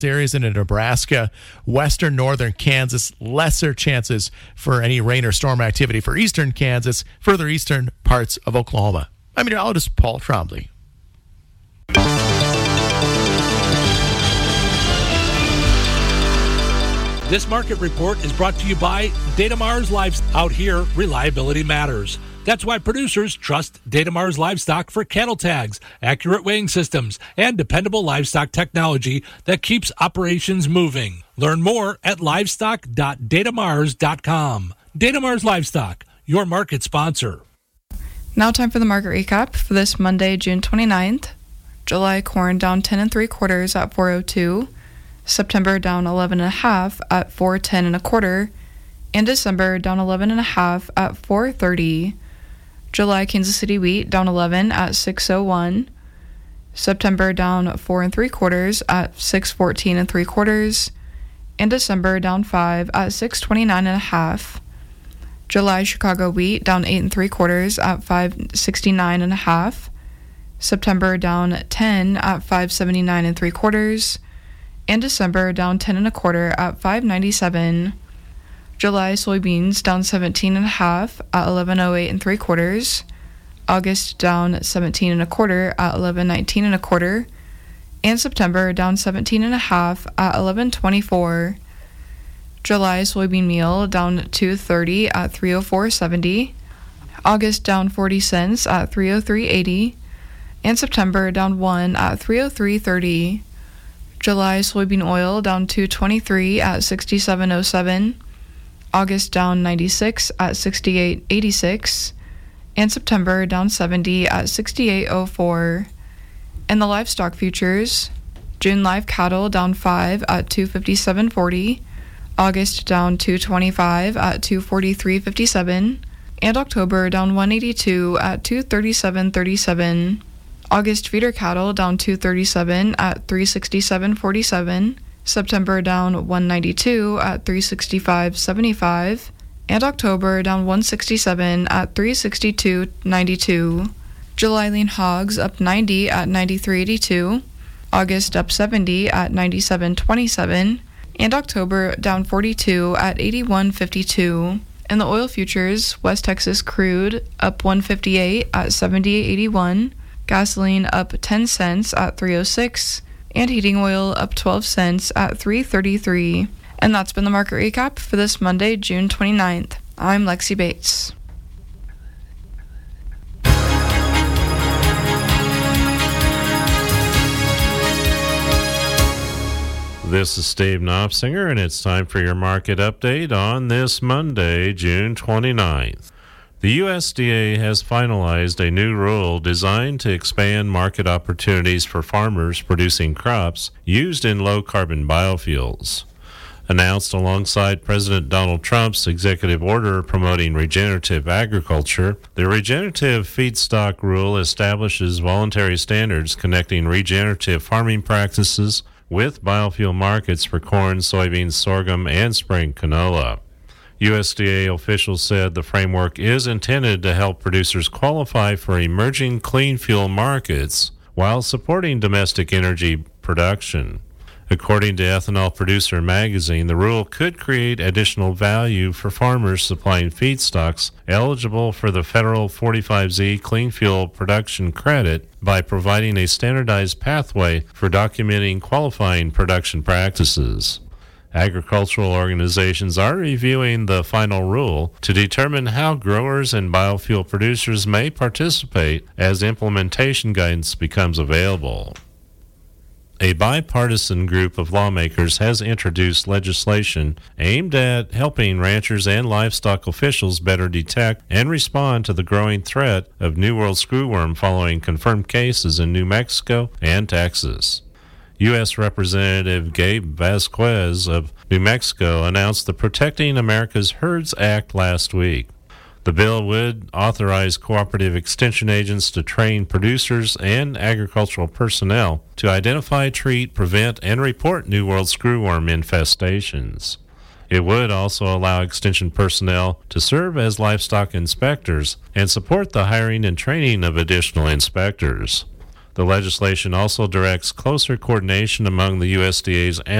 areas into Nebraska, western, northern Kansas, lesser chances for any rain or storm activity for eastern Kansas, further eastern parts of Oklahoma. I'm meteorologist Paul Trombley. This market report is brought to you by Datamars Livestock. Out here, reliability matters. That's why producers trust Datamars Livestock for cattle tags, accurate weighing systems, and dependable livestock technology that keeps operations moving. Learn more at livestock.datamars.com. Datamars Livestock, your market sponsor. Now time for the market recap for this Monday, June 29th. July corn down 10 3/4 at 402. September down 11.5 at 410 1/4, and December down 11.5 at 430. July Kansas City wheat down 11 at 601. September down 4 3/4 at 614 3/4, and December down 5 at 629.5. July Chicago wheat down 8 3/4 at 569.5. September down 10 at 579 3/4. And December down 10 1/4 at 597. July soybeans down 17.5 at 1108 3/4. August down 17 1/4 at 1119 1/4, and September down 17.5 at 1124. July soybean meal down 230 at 304.70. August down 40 cents at 303.80, and September down 1 at 303.30. July soybean oil down 223 at 67.07, August down 96 at 68.86, and September down 70 at 68.04. And the livestock futures, June live cattle down 5 at 257.40, August down 225 at 243.57, and October down 182 at 237.37. August feeder cattle down 237 at 367.47, September down 192 at 365.75, and October down 167 at 362.92. July lean hogs up 90 at 93.82, August up 70 at 97.27, and October down 42 at 81.52. In the oil futures, West Texas crude up 158 at 78.81, gasoline up 10 cents at 306, and heating oil up 12 cents at 333. And that's been the market recap for this Monday, June 29th. I'm Lexi Bates. This is Steve Knopfsinger, and it's time for your market update on this Monday, June 29th. The USDA has finalized a new rule designed to expand market opportunities for farmers producing crops used in low-carbon biofuels. Announced alongside President Donald Trump's executive order promoting regenerative agriculture, the regenerative feedstock rule establishes voluntary standards connecting regenerative farming practices with biofuel markets for corn, soybeans, sorghum, and spring canola. USDA officials said the framework is intended to help producers qualify for emerging clean fuel markets while supporting domestic energy production. According to Ethanol Producer Magazine, the rule could create additional value for farmers supplying feedstocks eligible for the federal 45Z Clean Fuel Production Credit by providing a standardized pathway for documenting qualifying production practices. Agricultural organizations are reviewing the final rule to determine how growers and biofuel producers may participate as implementation guidance becomes available. A bipartisan group of lawmakers has introduced legislation aimed at helping ranchers and livestock officials better detect and respond to the growing threat of New World screwworm following confirmed cases in New Mexico and Texas. U.S. Representative Gabe Vasquez of New Mexico announced the Protecting America's Herds Act last week. The bill would authorize cooperative extension agents to train producers and agricultural personnel to identify, treat, prevent, and report New World screwworm infestations. It would also allow extension personnel to serve as livestock inspectors and support the hiring and training of additional inspectors. The legislation also directs closer coordination among the USDA's